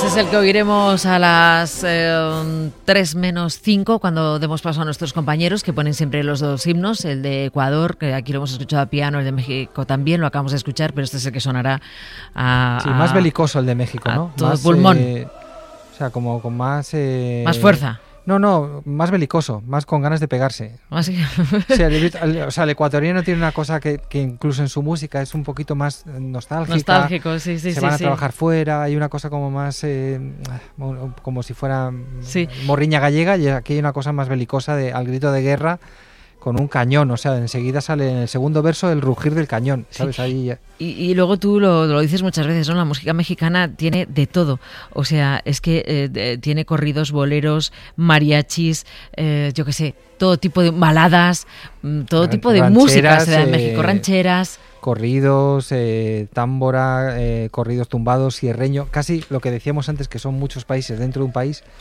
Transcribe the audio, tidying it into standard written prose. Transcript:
Ese es el que oiremos a las 3 menos 5, cuando demos paso a nuestros compañeros, que ponen siempre los dos himnos, el de Ecuador, que aquí lo hemos escuchado a piano, el de México también, lo acabamos de escuchar, pero este es el que sonará Sí, más belicoso el de México, ¿no? Todo más pulmón. O sea, como con más... más fuerza. No, más belicoso, más con ganas de pegarse. Así. Sí, el ecuatoriano tiene una cosa que incluso en su música es un poquito más nostálgica. Nostálgico, sí. Se van a trabajar fuera, hay una cosa como más... como si fuera morriña gallega, y aquí hay una cosa más belicosa al grito de guerra con un cañón, o sea, enseguida sale en el segundo verso el rugir del cañón, ¿sabes? Sí. Ahí... Y luego tú lo dices muchas veces, ¿no? La música mexicana tiene de todo. O sea, es que tiene corridos, boleros, mariachis, yo qué sé, todo tipo de baladas, todo tipo de música se da en México, rancheras. Corridos, támbora, corridos tumbados, sierreño, casi lo que decíamos antes, que son muchos países dentro de un país.